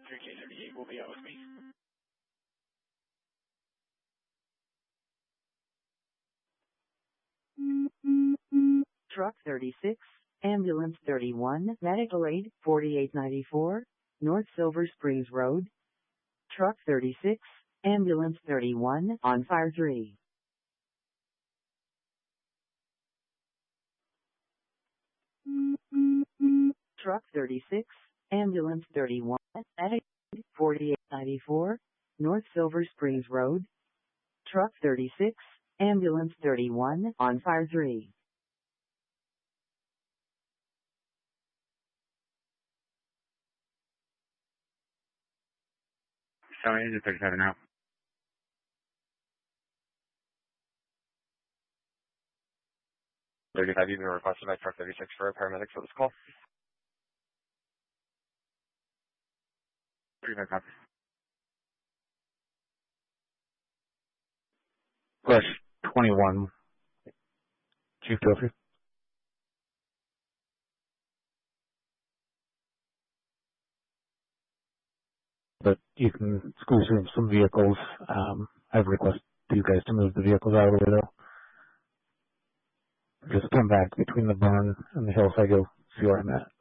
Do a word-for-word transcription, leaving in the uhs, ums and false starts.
three K thirty-eight will be out with me. Truck thirty-six, Ambulance thirty-one, Medical Aid forty-eight ninety-four, North Silver Springs Road. Truck thirty-six, Ambulance thirty-one, on fire three. Truck thirty-six, Ambulance thirty-one, Medical Aid forty-eight ninety-four, North Silver Springs Road. Truck thirty-six, Ambulance thirty-one, on fire three. Sorry, engine thirty-seven now. thirty-five, you've been requested by truck thirty-six for a paramedic for this call. thirty-five copy. Rush twenty-one, Chief Trophy. But you can squeeze in some vehicles. Um, I've requested you guys to move the vehicles out of the way though. Just come back between the barn and the hillside, go see where I'm at.